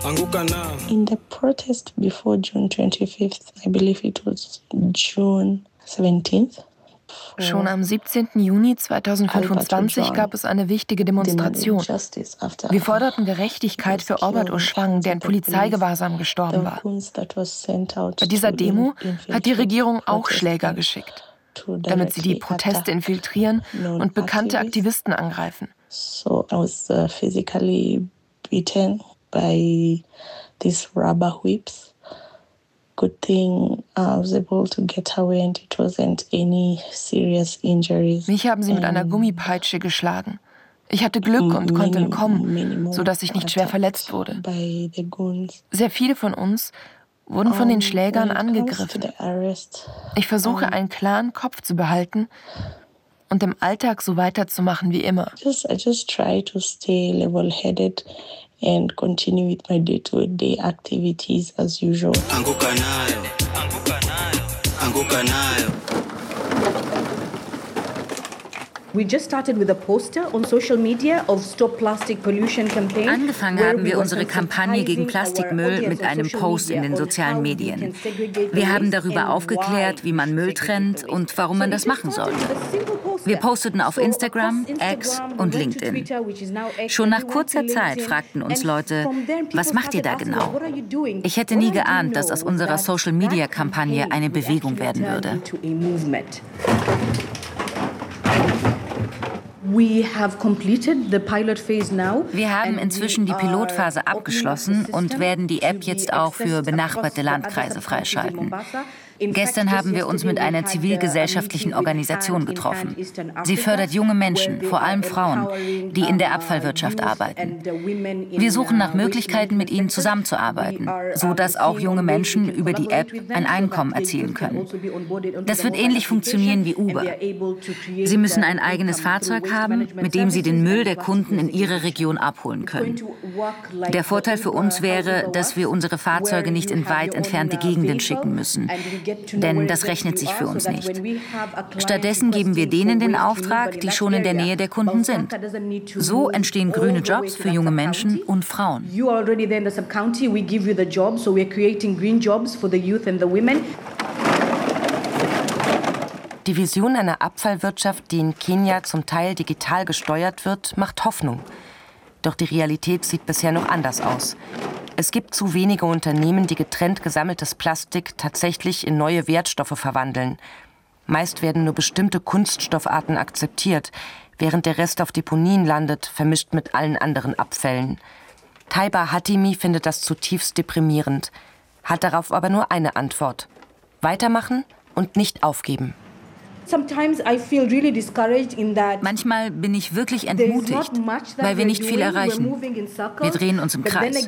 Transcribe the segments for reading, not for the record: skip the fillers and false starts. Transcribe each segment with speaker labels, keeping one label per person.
Speaker 1: In the protest before June 25th, I believe it was June 17th.
Speaker 2: Schon am 17. Juni 2025 gab es eine wichtige Demonstration. Wir forderten Gerechtigkeit für Albert Ojwang, der in Polizeigewahrsam gestorben war. Bei dieser Demo hat die Regierung auch Schläger geschickt, damit sie die Proteste infiltrieren und bekannte Aktivisten angreifen.
Speaker 1: So I was physically beaten by these rubber whips. Good thing I was able to get away and it wasn't any serious injuries.
Speaker 2: Mich haben sie mit einer Gummipeitsche geschlagen. Ich hatte Glück und konnte entkommen, sodass ich nicht schwer verletzt wurde. Sehr viele von uns wurden von den Schlägern angegriffen. Ich versuche, einen klaren Kopf zu behalten und im Alltag so weiterzumachen wie immer.
Speaker 1: I just try to stay level-headed and continue with my day-to-day activities as usual.
Speaker 3: Angefangen haben wir unsere Kampagne gegen Plastikmüll mit einem Post in den sozialen Medien. Wir haben darüber aufgeklärt, wie man Müll trennt und warum man das machen sollte. Wir posteten auf Instagram, X und LinkedIn. Schon nach kurzer Zeit fragten uns Leute, was macht ihr da genau? Ich hätte nie geahnt, dass aus unserer Social-Media-Kampagne eine Bewegung werden würde. Wir haben inzwischen die Pilotphase abgeschlossen und werden die App jetzt auch für benachbarte Landkreise freischalten. Gestern haben wir uns mit einer zivilgesellschaftlichen Organisation getroffen. Sie fördert junge Menschen, vor allem Frauen, die in der Abfallwirtschaft arbeiten. Wir suchen nach Möglichkeiten, mit ihnen zusammenzuarbeiten, sodass auch junge Menschen über die App ein Einkommen erzielen können. Das wird ähnlich funktionieren wie Uber. Sie müssen ein eigenes Fahrzeug haben, mit dem sie den Müll der Kunden in ihrer Region abholen können. Der Vorteil für uns wäre, dass wir unsere Fahrzeuge nicht in weit entfernte Gegenden schicken müssen. Denn das rechnet sich für uns nicht. Stattdessen geben wir denen den Auftrag, die schon in der Nähe der Kunden sind. So entstehen grüne Jobs für junge Menschen und Frauen.
Speaker 2: Die Vision einer Abfallwirtschaft, die in Kenia zum Teil digital gesteuert wird, macht Hoffnung. Doch die Realität sieht bisher noch anders aus. Es gibt zu wenige Unternehmen, die getrennt gesammeltes Plastik tatsächlich in neue Wertstoffe verwandeln. Meist werden nur bestimmte Kunststoffarten akzeptiert, während der Rest auf Deponien landet, vermischt mit allen anderen Abfällen. Taiba Hatimi findet das zutiefst deprimierend, hat darauf aber nur eine Antwort: Weitermachen und nicht aufgeben.
Speaker 3: Manchmal bin ich wirklich entmutigt, weil wir nicht viel erreichen. Wir drehen uns im Kreis.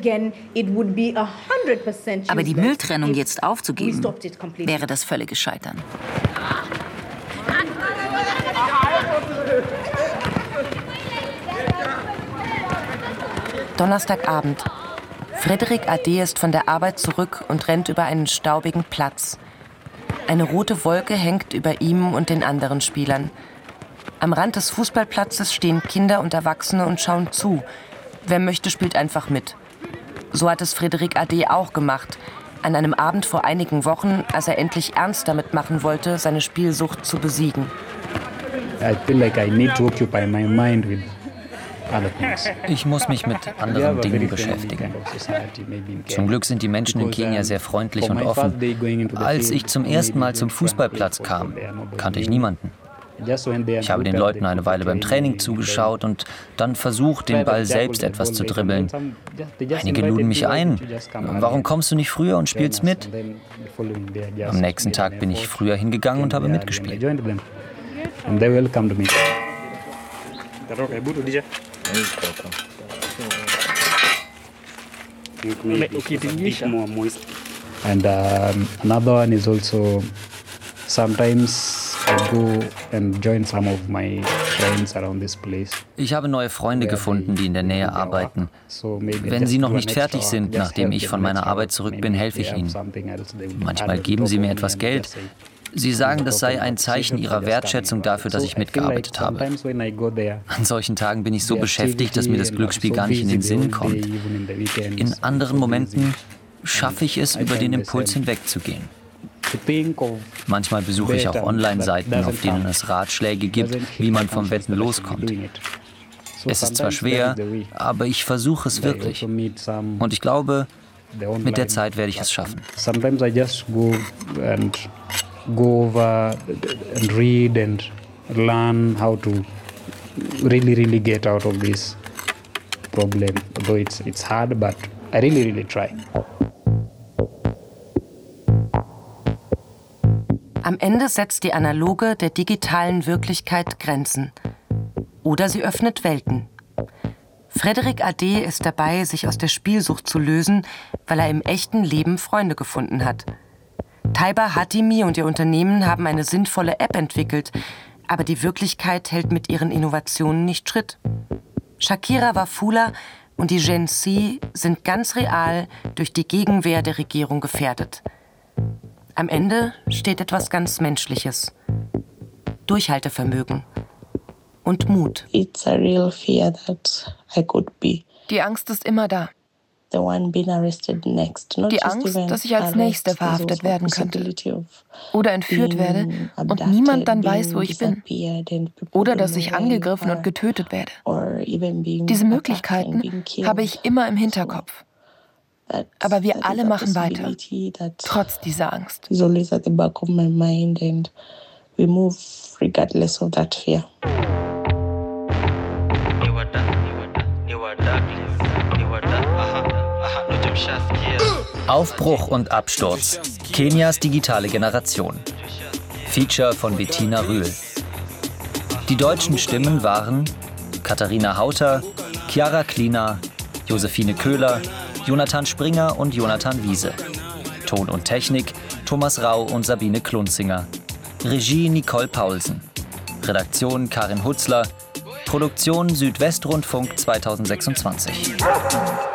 Speaker 3: Aber die Mülltrennung jetzt aufzugeben, wäre das völlige Scheitern.
Speaker 2: Donnerstagabend. Frédéric Adé ist von der Arbeit zurück und rennt über einen staubigen Platz. Eine rote Wolke hängt über ihm und den anderen Spielern. Am Rand des Fußballplatzes stehen Kinder und Erwachsene und schauen zu. Wer möchte, spielt einfach mit. So hat es Frédéric Adé auch gemacht, an einem Abend vor einigen Wochen, als er endlich ernst damit machen wollte, seine Spielsucht zu besiegen.
Speaker 4: Ich muss mich mit anderen Dingen beschäftigen. Zum Glück sind die Menschen in Kenia sehr freundlich und offen. Als ich zum ersten Mal zum Fußballplatz kam, kannte ich niemanden. Ich habe den Leuten eine Weile beim Training zugeschaut und dann versucht, den Ball selbst etwas zu dribbeln. Einige luden mich ein. Warum kommst du nicht früher und spielst mit? Am nächsten Tag bin ich früher hingegangen und habe mitgespielt.
Speaker 5: And another one is also sometimes I go and join some of my friends around this place.
Speaker 4: Ich habe neue Freunde gefunden, die in der Nähe arbeiten. Wenn sie noch nicht fertig sind, nachdem ich von meiner Arbeit zurück bin, helfe ich ihnen. Manchmal geben sie mir etwas Geld. Sie sagen, das sei ein Zeichen ihrer Wertschätzung dafür, dass ich mitgearbeitet habe. An solchen Tagen bin ich so beschäftigt, dass mir das Glücksspiel gar nicht in den Sinn kommt. In anderen Momenten schaffe ich es, über den Impuls hinwegzugehen. Manchmal besuche ich auch Online-Seiten, auf denen es Ratschläge gibt, wie man vom Wetten loskommt. Es ist zwar schwer, aber ich versuche es wirklich. Und ich glaube, mit der Zeit werde ich es schaffen.
Speaker 5: Sometimes I just go over and read and learn how to really get out of this problem. Although it's hard, but I really try.
Speaker 2: Am Ende setzt die analoge der digitalen Wirklichkeit Grenzen. Oder sie öffnet Welten. Frédéric Ade ist dabei, sich aus der Spielsucht zu lösen, weil er im echten Leben Freunde gefunden hat. Taiba Hatimi und ihr Unternehmen haben eine sinnvolle App entwickelt, aber die Wirklichkeit hält mit ihren Innovationen nicht Schritt. Shakira Wafula und die Gen Z sind ganz real durch die Gegenwehr der Regierung gefährdet. Am Ende steht etwas ganz Menschliches. Durchhaltevermögen. Und Mut.
Speaker 1: It's a real fear that I could be
Speaker 6: Die Angst ist immer da.
Speaker 1: the one being arrested next. Not
Speaker 6: Die
Speaker 1: just
Speaker 6: Angst,
Speaker 1: even
Speaker 6: dass ich als Nächste
Speaker 1: arrest,
Speaker 6: verhaftet
Speaker 1: there's also
Speaker 6: werden könnte.
Speaker 1: possibility of
Speaker 6: Oder entführt werde
Speaker 1: being
Speaker 6: und
Speaker 1: abducted,
Speaker 6: niemand dann weiß, wo
Speaker 1: being
Speaker 6: ich bin.
Speaker 1: disappeared and people
Speaker 6: Oder
Speaker 1: don't
Speaker 6: dass
Speaker 1: know
Speaker 6: ich
Speaker 1: where you
Speaker 6: angegriffen
Speaker 1: are,
Speaker 6: und getötet werde.
Speaker 1: or even being
Speaker 6: Diese
Speaker 1: attacked
Speaker 6: Möglichkeiten
Speaker 1: and being killed.
Speaker 6: habe ich immer im Hinterkopf. Aber wir
Speaker 1: That
Speaker 6: alle
Speaker 1: is a
Speaker 6: machen weiter,
Speaker 1: possibility that
Speaker 6: trotz dieser Angst.
Speaker 1: is always at the back of my mind, and we move regardless of that fear.
Speaker 4: Aufbruch und Absturz. Kenias digitale Generation. Feature von Bettina Rühl. Die deutschen Stimmen waren Katharina Hauter, Chiara Klina, Josephine Köhler, Jonathan Springer und Jonathan Wiese. Ton und Technik Thomas Rau und Sabine Klunzinger. Regie Nicole Paulsen. Redaktion Karin Hutzler. Produktion Südwestrundfunk 2026.